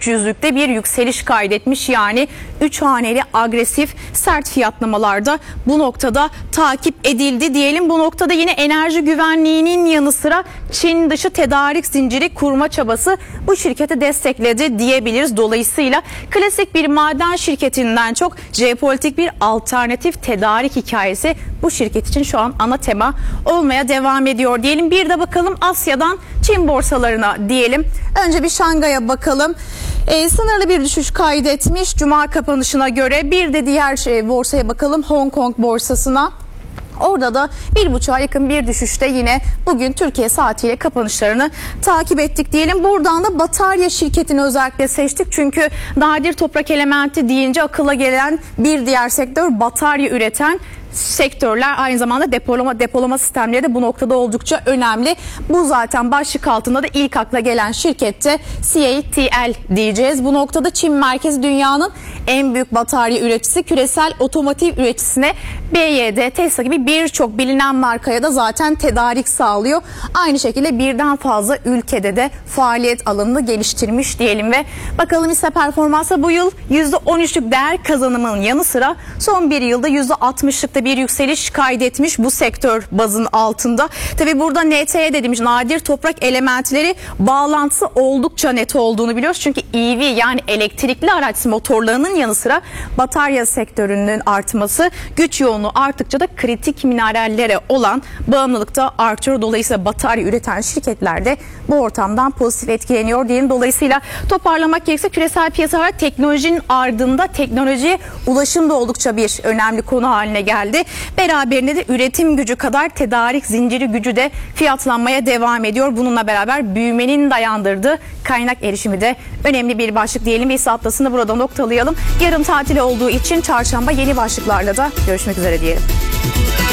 %300'lükte bir yükseliş kaydetmiş. Yani 3 haneli agresif sert fiyatlamalarda bu noktada takip edildi diyelim. Bu noktada yine enerji güvenliğinin yanı sıra Çin dışı tedarik zinciri kurma çabası bu şirketi destekledi diyebiliriz. Dolayısıyla klasik bir maden şirketinden çok jeopolitik bir alternatif tedarik hikayesi bu şirket için şu an ana tema olmaya devam ediyor diyelim. Bir de bakalım Asya'dan Çin borsalarına diyelim. Önce bir Şangay'a bakalım. Sınırlı bir düşüş kaydetmiş Cuma kapanışına göre. Bir de diğer borsaya bakalım, Hong Kong borsasına. Orada da 1,5'a yakın bir düşüşte yine bugün Türkiye saatiyle kapanışlarını takip ettik diyelim. Buradan da batarya şirketini özellikle seçtik. Çünkü nadir toprak elementi deyince akılla gelen bir diğer sektör batarya üreten sektörler, aynı zamanda depolama sistemleri de bu noktada oldukça önemli. Bu zaten başlık altında da ilk akla gelen şirkette CATL diyeceğiz. Bu noktada Çin merkezi dünyanın en büyük batarya üreticisi, küresel otomotiv üreticisine BYD, Tesla gibi birçok bilinen markaya da zaten tedarik sağlıyor. Aynı şekilde birden fazla ülkede de faaliyet alanını geliştirmiş diyelim ve bakalım hisse performansı bu yıl %13'lük değer kazanımının yanı sıra son bir yılda %60'lıkta bir yükseliş kaydetmiş bu sektör bazın altında. Tabi burada NTE dediğimiz nadir toprak elementleri bağlantısı oldukça net olduğunu biliyoruz. Çünkü EV yani elektrikli araç motorlarının yanı sıra batarya sektörünün artması güç yoğunluğu arttıkça da kritik minerallere olan bağımlılık da artıyor. Dolayısıyla batarya üreten şirketler de bu ortamdan pozitif etkileniyor diyelim. Dolayısıyla toparlamak gerekirse küresel piyasalar teknolojinin ardında teknolojiye ulaşım da oldukça bir önemli konu haline geldi. Beraberinde de üretim gücü kadar tedarik zinciri gücü de fiyatlanmaya devam ediyor. Bununla beraber büyümenin dayandırdığı kaynak erişimi de önemli bir başlık diyelim ve hisse atlasını burada noktalayalım. Yarın tatil olduğu için çarşamba yeni başlıklarla da görüşmek üzere diyelim.